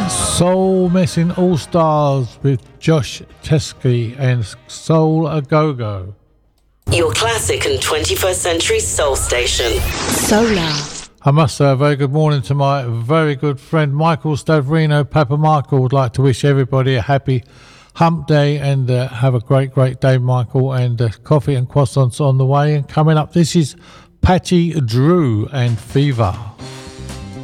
Soul Missing All Stars with Josh Teskey and Soul A Go Go. Your classic and 21st century soul station. Solar. I must say a very good morning to my very good friend Michael Stavrino. Papa Michael would like to wish everybody a happy hump day and have a great day, Michael. And coffee and croissants on the way. And coming up, this is Patty Drew and Fever.